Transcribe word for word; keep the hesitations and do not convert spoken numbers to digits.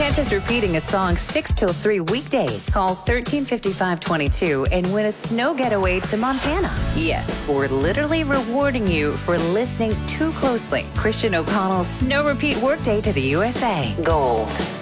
catch us repeating a song six till three weekdays. Call thirteen fifty-five twenty-two and win a snow getaway to Montana. Yes, we're literally rewarding you for listening too closely. Christian O'Connell's Snow Repeat Workday to the U S A. Gold.